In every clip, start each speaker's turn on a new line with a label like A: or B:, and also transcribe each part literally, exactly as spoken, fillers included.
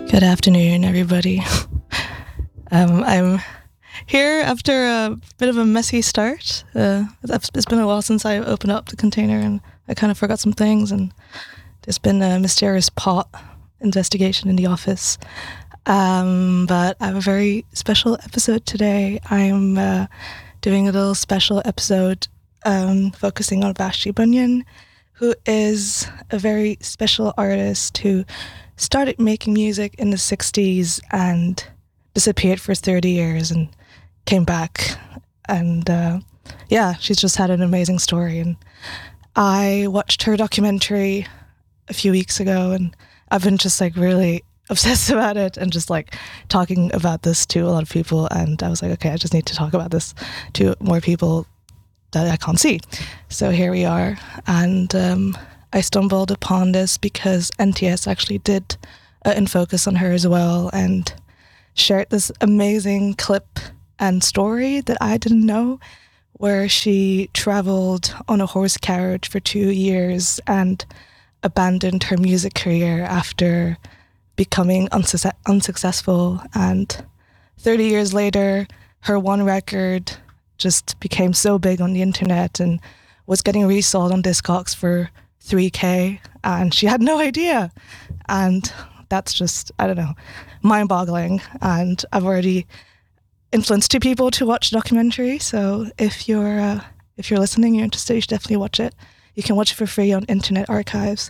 A: Good afternoon, everybody. um, I'm here after a bit of a messy start. Uh, it's been a while since I opened up the container and I kind of forgot some things, and there's been a mysterious pot investigation in the office. Um, but I have a very special episode today. I'm uh, doing a little special episode um, focusing on Vashti Bunyan, who is a very special artist who started making music in the sixties and disappeared for thirty years and came back. And uh, yeah, she's just had an amazing story. And I watched her documentary a few weeks ago, and I've been just like really obsessed about it and just like talking about this to a lot of people. And I was like, okay, I just need to talk about this to more people that I can't see. So here we are. And um, I stumbled upon this because N T S actually did uh, In Focus on her as well and shared this amazing clip and story that I didn't know, where she traveled on a horse carriage for two years and abandoned her music career after becoming unsuc- unsuccessful. And thirty years later, her one record just became so big on the internet and was getting resold on Discogs for three K, and she had no idea. And that's just, I don't know, mind-boggling. And I've already influenced two people to watch the documentary, so if you're uh, if you're listening, you're interested, you should definitely watch it. You can watch it for free on Internet Archives.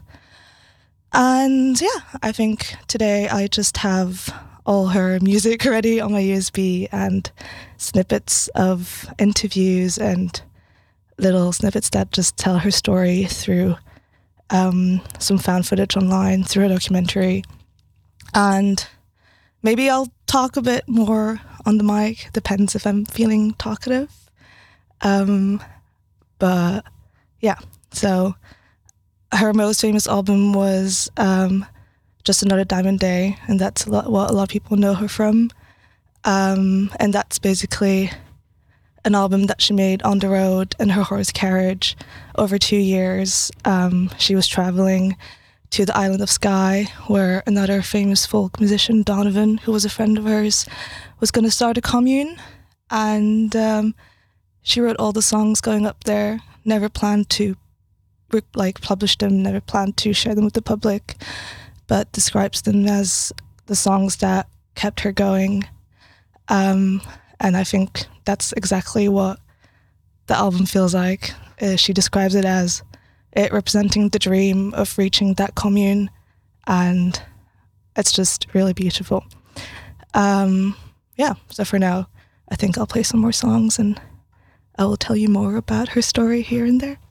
A: And yeah, I think today I just have all her music ready on my U S B and snippets of interviews and little snippets that just tell her story through um, some fan footage online, through a documentary. And maybe I'll talk a bit more on the mic, depends if I'm feeling talkative. Um, but yeah, so her most famous album was um, Just Another Diamond Day, and that's a lot, what a lot of people know her from. Um, and that's basically an album that she made on the road in her horse carriage over two years. Um, she was traveling to the island of Skye, where another famous folk musician, Donovan, who was a friend of hers, was going to start a commune. And um, she wrote all the songs going up there, never planned to like publish them, never planned to share them with the public, but describes them as the songs that kept her going. Um, and I think that's exactly what the album feels like. Uh, she describes it as it representing the dream of reaching that commune, and it's just really beautiful. Um, yeah, so for now, I think I'll play some more songs and I will tell you more about her story here and there.